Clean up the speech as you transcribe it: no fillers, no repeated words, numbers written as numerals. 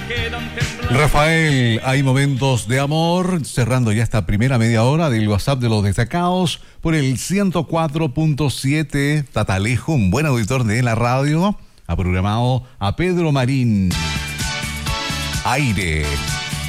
Rafael, hay momentos de amor, cerrando ya esta primera media hora del WhatsApp de los destacados por el 104.7. Tatalejo, un buen auditor de la radio, ha programado a Pedro Marín. Aire.